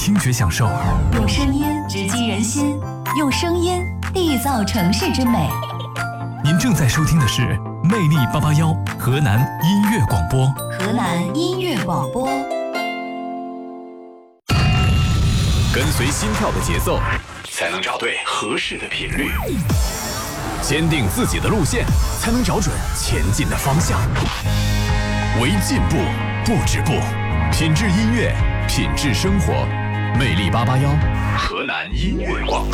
听觉享受， 用声音直击人心，用声音缔造城市之美。 您正在收听的是魅力881河南音乐广播。 河南音乐广播， 跟随心跳的节奏，才能找对合适的频率；坚定自己的路线，才能找准前进的方向。为进步不止步，品质音乐，品质生活。魅力881河南音乐广播。